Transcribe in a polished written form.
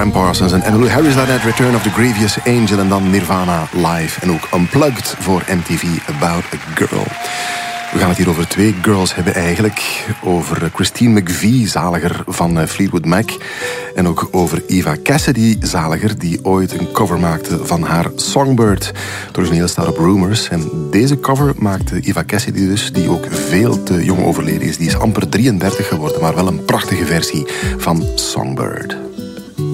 Graham Parsons en Emmylou Harris daarnet, Return of the Grievous Angel en dan Nirvana live. En ook Unplugged voor MTV, About a Girl. We gaan het hier over twee girls hebben eigenlijk. Over Christine McVie, zaliger van Fleetwood Mac. En ook over Eva Cassidy, zaliger, die ooit een cover maakte van haar Songbird. Het origineel staat op Rumors. En deze cover maakte Eva Cassidy dus, die ook veel te jong overleden is. Die is amper 33 geworden, maar wel een prachtige versie van Songbird.